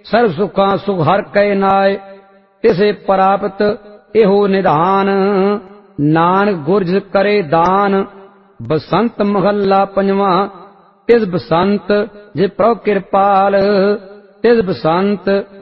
ਸਰਬ ਸੁਖਾਂ ਸੁਖ ਹਰ ਕੈ ਨਾਏ, ਤਿਸੇ ਪ੍ਰਾਪਤ ਇਹੋ ਨਿਧਾਨ। ਨਾਨਕ ਗੁਰ ਜਿਸ ਕਰੇ ਦਾਨ, ਬਸੰਤ ਮਹੱਲਾ ਪੰਜਵਾਂ। ਤਿਸ ਬਸੰਤ ਜੇ ਪ੍ਰਭ ਕਿਰਪਾਲ, ਤਿਸ ਬਸੰਤ